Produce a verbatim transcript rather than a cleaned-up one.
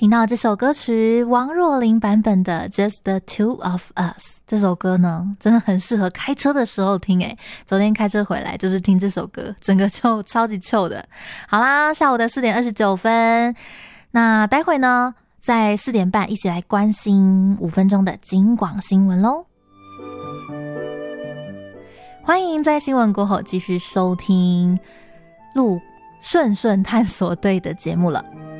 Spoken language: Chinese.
听到这首歌曲王若琳版本的 Just the Two of Us， 这首歌呢真的很适合开车的时候听诶，昨天开车回来就是听这首歌，整个就超级臭的。好啦，下午的四点二十九分，那待会呢在四点半一起来关心五分钟的警广新闻咯。欢迎在新闻过后继续收听路顺顺探索队的节目了。